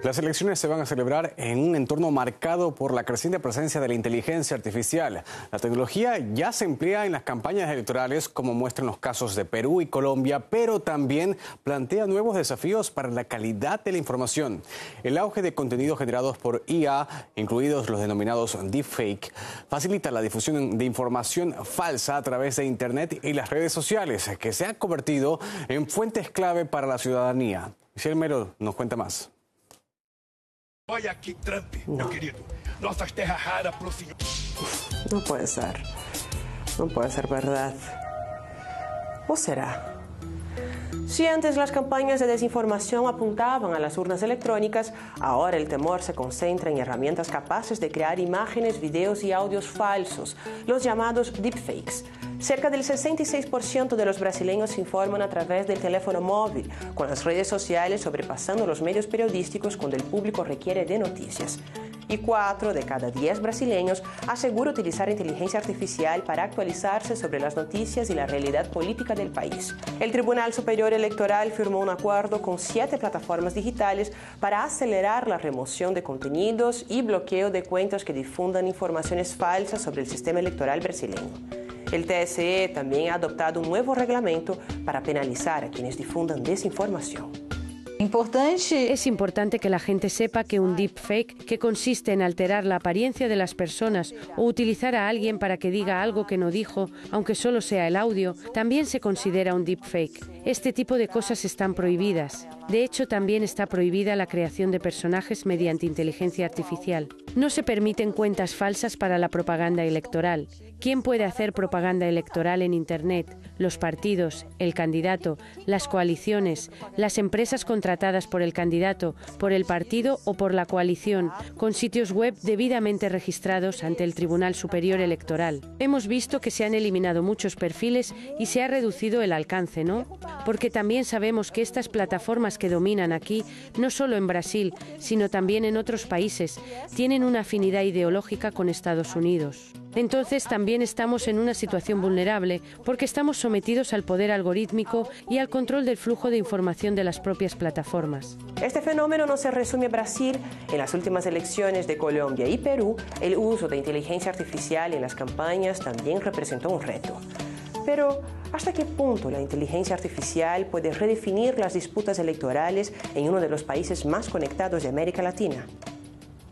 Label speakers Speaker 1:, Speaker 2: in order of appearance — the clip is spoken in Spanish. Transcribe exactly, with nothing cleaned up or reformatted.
Speaker 1: Las elecciones se van a celebrar en un entorno marcado por la creciente presencia de la inteligencia artificial. La tecnología ya se emplea en las campañas electorales, como muestran los casos de Perú y Colombia, pero también plantea nuevos desafíos para la calidad de la información. El auge de contenidos generados por I A, incluidos los denominados deepfake, facilita la difusión de información falsa a través de Internet y las redes sociales, que se han convertido en fuentes clave para la ciudadanía. Michelle Mero nos cuenta más.
Speaker 2: Olha aqui, Trump, no. meu querido. Nossas terras raras pro senhor.
Speaker 3: No puede ser. No puede ser verdad. ¿O será? Si antes las campañas de desinformación apuntaban a las urnas electrónicas, ahora el temor se concentra en herramientas capaces de crear imágenes, videos y audios falsos, los llamados deepfakes. Cerca del sesenta y seis por ciento de los brasileños se informan a través del teléfono móvil, con las redes sociales sobrepasando los medios periodísticos cuando el público requiere de noticias. Y cuatro de cada diez brasileños asegura utilizar inteligencia artificial para actualizarse sobre las noticias y la realidad política del país. El Tribunal Superior Electoral firmó un acuerdo con siete plataformas digitales para acelerar la remoción de contenidos y bloqueo de cuentas que difundan informaciones falsas sobre el sistema electoral brasileño. El T S E también ha adoptado un nuevo reglamento para penalizar a quienes difundan desinformación.
Speaker 4: Importante. Es importante que la gente sepa que un deepfake, que consiste en alterar la apariencia de las personas o utilizar a alguien para que diga algo que no dijo, aunque solo sea el audio, también se considera un deepfake. Este tipo de cosas están prohibidas. De hecho, también está prohibida la creación de personajes mediante inteligencia artificial. No se permiten cuentas falsas para la propaganda electoral. ¿Quién puede hacer propaganda electoral en Internet? Los partidos, el candidato, las coaliciones, las empresas contratadas por el candidato, por el partido o por la coalición, con sitios web debidamente registrados ante el Tribunal Superior Electoral. Hemos visto que se han eliminado muchos perfiles y se ha reducido el alcance, ¿no? Porque también sabemos que estas plataformas que dominan aquí, no solo en Brasil, sino también en otros países, tienen una afinidad ideológica con Estados Unidos. Entonces también estamos en una situación vulnerable porque estamos sometidos al poder algorítmico y al control del flujo de información de las propias plataformas.
Speaker 3: Este fenómeno no se resume a Brasil. En las últimas elecciones de Colombia y Perú, el uso de inteligencia artificial en las campañas también representó un reto. Pero, ¿hasta qué punto la inteligencia artificial puede redefinir las disputas electorales en uno de los países más conectados de América Latina?